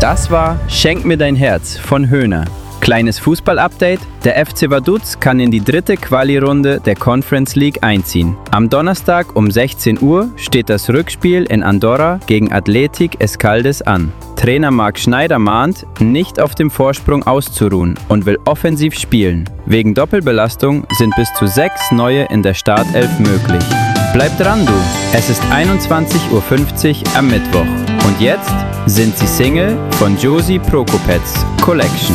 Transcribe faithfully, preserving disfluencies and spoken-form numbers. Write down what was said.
Das war Schenk mir dein Herz von Höhner. Kleines Fußball-Update: Der F C Vaduz kann in die dritte Quali-Runde der Conference League einziehen. Am Donnerstag um sechzehn Uhr steht das Rückspiel in Andorra gegen Athletic Escaldes an. Trainer Marc Schneider mahnt, nicht auf dem Vorsprung auszuruhen und will offensiv spielen. Wegen Doppelbelastung sind bis zu sechs Neue in der Startelf möglich. Bleib dran, du! Es ist einundzwanzig Uhr fünfzig am Mittwoch. Und jetzt sind sie Single von Josie Prokopets Collection.